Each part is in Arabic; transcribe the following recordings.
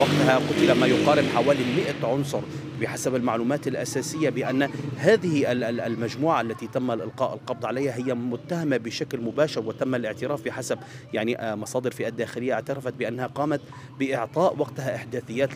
وقتها قتل ما يقارب حوالي 100 عنصر بحسب المعلومات الأساسية، بأن هذه المجموعة التي تم إلقاء القبض عليها هي متهمة بشكل مباشر، وتم الاعتراف بحسب مصادر في الداخلية اعترفت بأنها قامت بإعطاء وقتها إحداثيات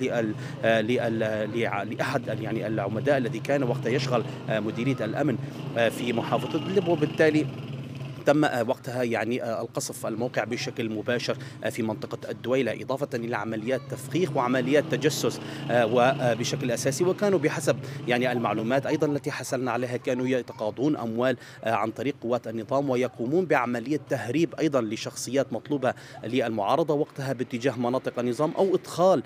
لأحد العمداء الذي كان وقتها يشغل مديرية الأمن في محافظة إدلب، وبالتالي تم وقتها القصف الموقع بشكل مباشر في منطقة الدويلة، إضافة إلى عمليات تفخيخ وعمليات تجسس وبشكل أساسي. وكانوا بحسب المعلومات أيضا التي حصلنا عليها كانوا يتقاضون أموال عن طريق قوات النظام، ويقومون بعملية تهريب أيضا لشخصيات مطلوبة للمعارضة وقتها باتجاه مناطق النظام، أو إدخال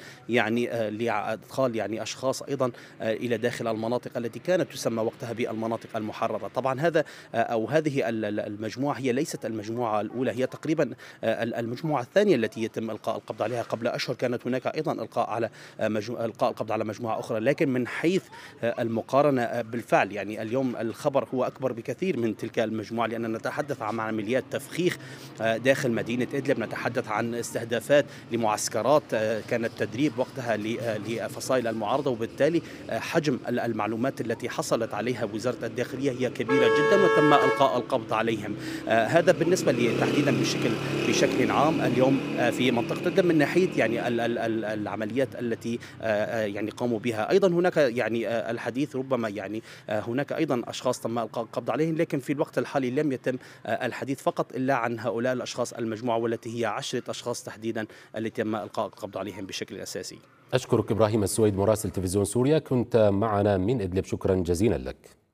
أشخاص أيضا إلى داخل المناطق التي كانت تسمى وقتها بالمناطق المحررة. طبعا هذه المجموعة هي ليست المجموعة الأولى، هي تقريبا المجموعة الثانية التي يتم إلقاء القبض عليها. قبل أشهر كانت هناك أيضا إلقاء القبض على مجموعة أخرى، لكن من حيث المقارنة بالفعل اليوم الخبر هو أكبر بكثير من تلك المجموعة، لأننا نتحدث عن عمليات تفخيخ داخل مدينة إدلب، نتحدث عن استهدافات لمعسكرات كانت تدريب وقتها لفصائل المعارضة، وبالتالي حجم المعلومات التي حصلت عليها وزارة الداخلية هي كبيرة جدا، وتم إلقاء القبض عليهم. هذا بالنسبة تحديدا بشكل عام اليوم في منطقة إدلب من ناحية العمليات التي قاموا بها. أيضا هناك الحديث ربما هناك أيضا أشخاص تم إلقاء القبض عليهم، لكن في الوقت الحالي لم يتم الحديث فقط إلا عن هؤلاء الأشخاص المجموعة، والتي هي 10 أشخاص تحديدا التي تم إلقاء القبض عليهم بشكل أساسي. أشكرك إبراهيم السويد مراسل تلفزيون سوريا، كنت معنا من إدلب، شكرا جزيلا لك.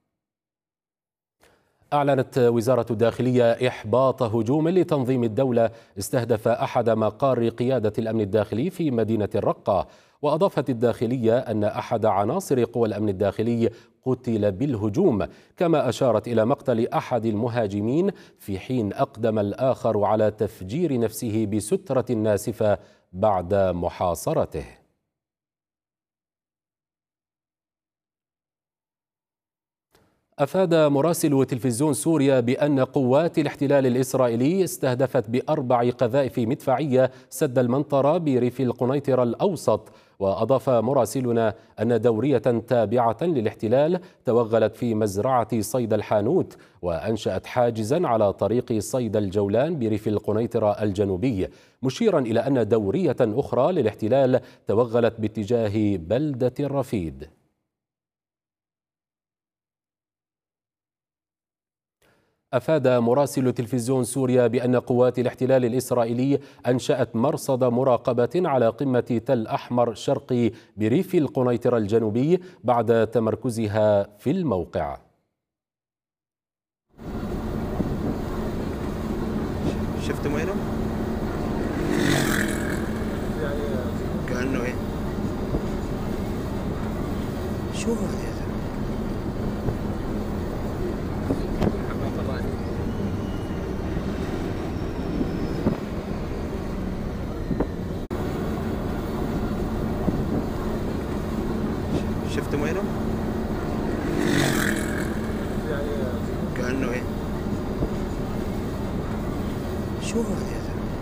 أعلنت وزارة الداخلية إحباط هجوم لتنظيم الدولة استهدف أحد مقار قيادة الأمن الداخلي في مدينة الرقة. وأضافت الداخلية أن أحد عناصر قوى الأمن الداخلي قتل بالهجوم، كما أشارت إلى مقتل أحد المهاجمين، في حين أقدم الآخر على تفجير نفسه بسترة ناسفة بعد محاصرته. أفاد مراسل تلفزيون سوريا بأن قوات الاحتلال الإسرائيلي استهدفت ب4 قذائف مدفعية سد المنطرة بريف القنيطرة الأوسط. وأضاف مراسلنا أن دورية تابعة للاحتلال توغلت في مزرعة صيد الحانوت، وأنشأت حاجزا على طريق صيد الجولان بريف القنيطرة الجنوبي، مشيرا إلى أن دورية أخرى للاحتلال توغلت باتجاه بلدة الرفيد. أفاد مراسل تلفزيون سوريا بأن قوات الاحتلال الإسرائيلي أنشأت مرصد مراقبة على قمة تل أحمر شرقي بريف القنيطرة الجنوبي بعد تمركزها في الموقع. شفتم وينه؟ كأنه إيه؟ شو هذا؟ شفتم وينه؟ كأنه إيه؟ شو هذا؟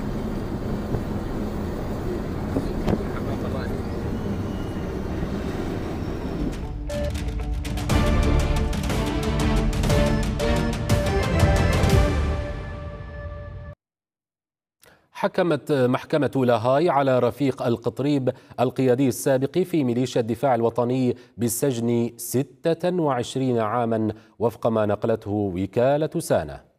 حكمت محكمة لاهاي على رفيق القطريب القيادي السابق في ميليشيا الدفاع الوطني بالسجن 26 عاما وفق ما نقلته وكالة سانا.